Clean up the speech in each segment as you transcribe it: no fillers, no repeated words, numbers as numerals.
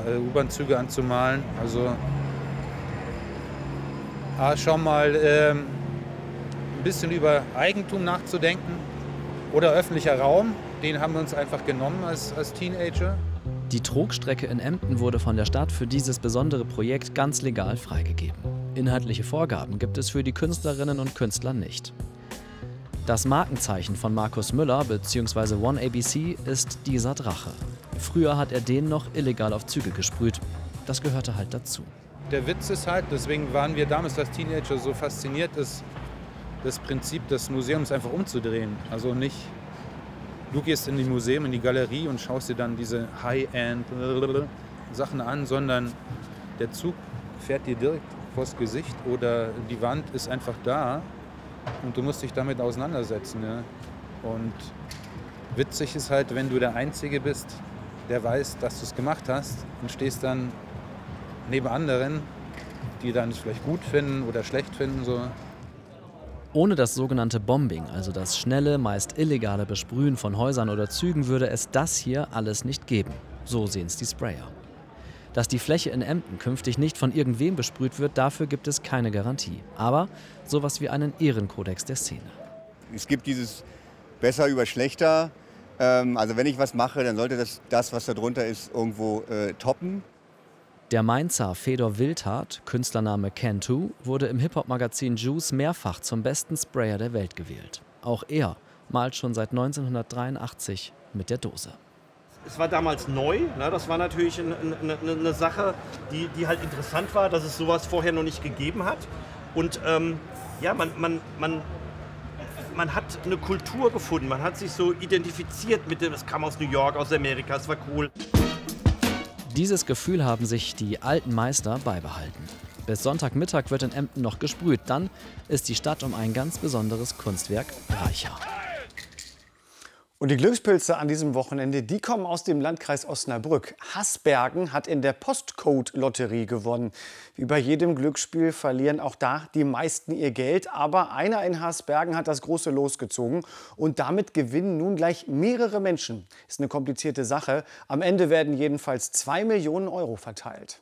U-Bahn-Züge anzumalen. Also schon mal ein bisschen über Eigentum nachzudenken oder öffentlicher Raum. Den haben wir uns einfach genommen als Teenager. Die Trogstrecke in Emden wurde von der Stadt für dieses besondere Projekt ganz legal freigegeben. Inhaltliche Vorgaben gibt es für die Künstlerinnen und Künstler nicht. Das Markenzeichen von Markus Müller bzw. OneABC ist dieser Drache. Früher hat er den noch illegal auf Züge gesprüht. Das gehörte halt dazu. Der Witz ist halt, deswegen waren wir damals als Teenager so fasziniert, ist das Prinzip des Museums einfach umzudrehen. Also nicht, du gehst in die Museum, in die Galerie und schaust dir dann diese High-End Sachen an, sondern der Zug fährt dir direkt vors Gesicht oder die Wand ist einfach da und du musst dich damit auseinandersetzen. Ja? Und witzig ist halt, wenn du der Einzige bist, der weiß, dass du es gemacht hast und stehst dann neben anderen, die dann es vielleicht gut finden oder schlecht finden. So. Ohne das sogenannte Bombing, also das schnelle, meist illegale Besprühen von Häusern oder Zügen, würde es das hier alles nicht geben. So sehen es die Sprayer. Dass die Fläche in Emden künftig nicht von irgendwem besprüht wird, dafür gibt es keine Garantie. Aber sowas wie einen Ehrenkodex der Szene. Es gibt dieses besser über schlechter. Also wenn ich was mache, dann sollte das was da drunter ist, irgendwo toppen. Der Mainzer Fedor Wildhardt, Künstlername Can2, wurde im Hip-Hop-Magazin Juice mehrfach zum besten Sprayer der Welt gewählt. Auch er malt schon seit 1983 mit der Dose. Es war damals neu, ne? Das war natürlich eine Sache, die halt interessant war, dass es sowas vorher noch nicht gegeben hat. Und ja, man hat eine Kultur gefunden, man hat sich so identifiziert mit dem, es kam aus New York, aus Amerika, es war cool. Dieses Gefühl haben sich die alten Meister beibehalten. Bis Sonntagmittag wird in Emden noch gesprüht, dann ist die Stadt um ein ganz besonderes Kunstwerk reicher. Und die Glückspilze an diesem Wochenende, die kommen aus dem Landkreis Osnabrück. Hasbergen hat in der Postcode-Lotterie gewonnen. Wie bei jedem Glücksspiel verlieren auch da die meisten ihr Geld. Aber einer in Hasbergen hat das große Los gezogen. Und damit gewinnen nun gleich mehrere Menschen. Ist eine komplizierte Sache. Am Ende werden jedenfalls 2 Millionen Euro verteilt.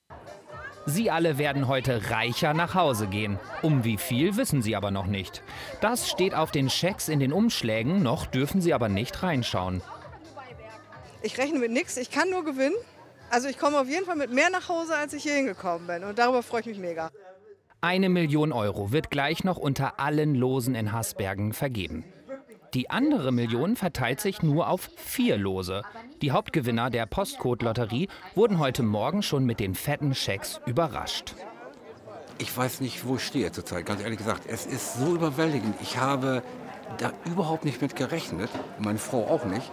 Sie alle werden heute reicher nach Hause gehen. Um wie viel, wissen sie aber noch nicht. Das steht auf den Schecks in den Umschlägen, noch dürfen sie aber nicht reinschauen. Ich rechne mit nichts, ich kann nur gewinnen. Also ich komme auf jeden Fall mit mehr nach Hause, als ich hier hingekommen bin. Und darüber freue ich mich mega. 1 Million Euro wird gleich noch unter allen Losen in Hasbergen vergeben. Die andere Million verteilt sich nur auf 4 Lose. Die Hauptgewinner der Postcode-Lotterie wurden heute Morgen schon mit den fetten Schecks überrascht. Ich weiß nicht, wo ich stehe zurzeit, ganz ehrlich gesagt. Es ist so überwältigend. Ich habe da überhaupt nicht mit gerechnet, meine Frau auch nicht.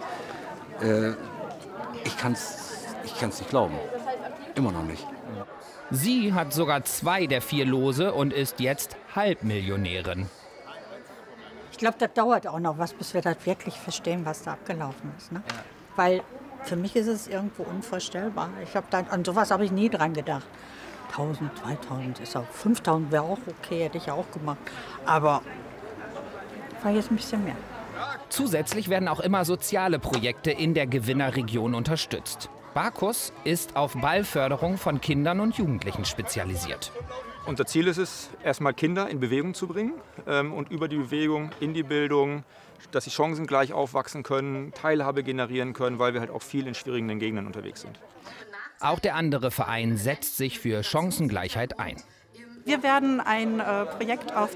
Ich kann's nicht glauben. Immer noch nicht. Sie hat sogar 2 der 4 Lose und ist jetzt Halbmillionärin. Ich glaube, das dauert auch noch was, bis wir das wirklich verstehen, was da abgelaufen ist. Ne? Ja. Weil für mich ist es irgendwo unvorstellbar. An sowas habe ich nie dran gedacht. 1000, 2000 ist auch, 5000 wäre auch okay, hätte ich auch gemacht. Aber war jetzt ein bisschen mehr. Zusätzlich werden auch immer soziale Projekte in der Gewinnerregion unterstützt. Barkus ist auf Ballförderung von Kindern und Jugendlichen spezialisiert. Unser Ziel ist es, erstmal Kinder in Bewegung zu bringen und über die Bewegung in die Bildung, dass sie chancengleich aufwachsen können, Teilhabe generieren können, weil wir halt auch viel in schwierigen Gegenden unterwegs sind. Auch der andere Verein setzt sich für Chancengleichheit ein. Wir werden ein Projekt auf